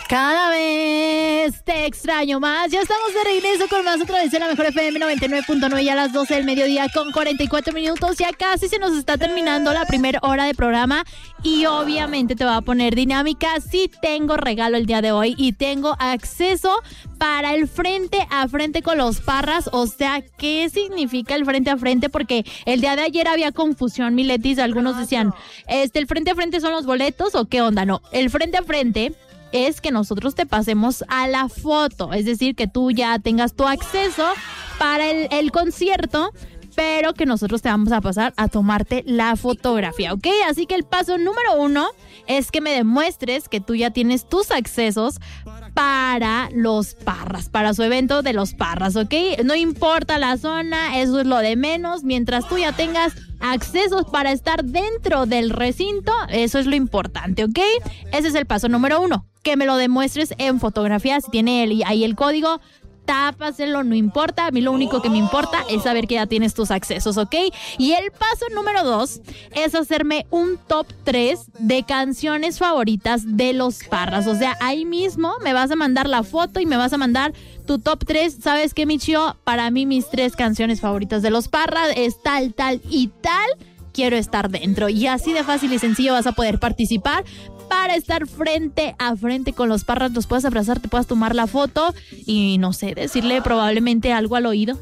Cada vez te extraño más. Ya estamos de regreso con más otra vez en la Mejor FM 99.9 ya a las 12 del mediodía con 44 minutos. Ya casi se nos está terminando la primera hora de programa y obviamente te voy a poner dinámica. Sí tengo regalo el día de hoy y tengo acceso para el frente a frente con los Parras. O sea, ¿qué significa el frente a frente? Porque el día de ayer había confusión, Miletis. Algunos decían, ¿el frente a frente son los boletos o qué onda? No, el frente a frente es que nosotros te pasemos a la foto, es decir, que tú ya tengas tu acceso para el concierto, pero que nosotros te vamos a pasar a tomarte la fotografía, ¿ok? Así que el paso número 1 es que me demuestres que tú ya tienes tus accesos para los Parras, para su evento de los Parras, ¿ok? No importa la zona, eso es lo de menos, mientras tú ya tengas accesos para estar dentro del recinto, eso es lo importante, ¿ok? Ese es el paso número 1, que me lo demuestres en fotografía, si tiene ahí el código, tápaselo, no importa, a mí lo único que me importa es saber que ya tienes tus accesos, ¿ok? Y el paso número 2 es hacerme un top 3 de canciones favoritas de los Parras, o sea, ahí mismo me vas a mandar la foto y me vas a mandar tu top 3, ¿sabes qué, Michio? Para mí mis 3 canciones favoritas de los Parras es tal, tal y tal, quiero estar dentro, y así de fácil y sencillo vas a poder participar para estar frente a frente con los Parras, los puedas abrazar, te puedas tomar la foto y no sé, decirle probablemente algo al oído.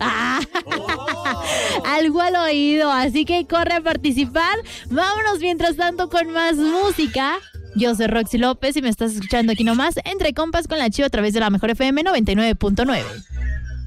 Algo al oído, así que corre a participar. Vámonos mientras tanto con más música. Yo soy Roxy López y me estás escuchando aquí nomás Entre Compas con la Chiva a través de la Mejor FM 99.9.